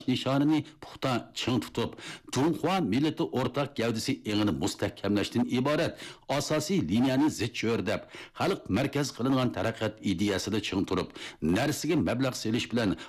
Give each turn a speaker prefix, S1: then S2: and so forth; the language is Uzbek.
S1: nishonini puxta ching tutib, Junxua millati o'rtaq gavdisi engini mustahkamlashdan iborat asosiy liniyani zich cho'rdab, xalq markaz qilingan taraqqiyot ideyasida ching turib, narsiga mablag' selish bilan